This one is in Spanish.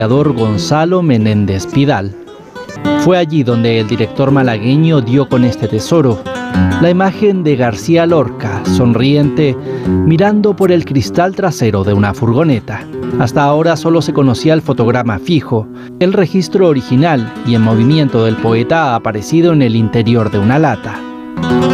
Gonzalo Menéndez Pidal. Fue allí donde el director malagueño dio con este tesoro, la imagen de García Lorca, sonriente, mirando por el cristal trasero de una furgoneta. Hasta ahora solo se conocía el fotograma fijo. El registro original y en movimiento del poeta ha aparecido en el interior de una lata.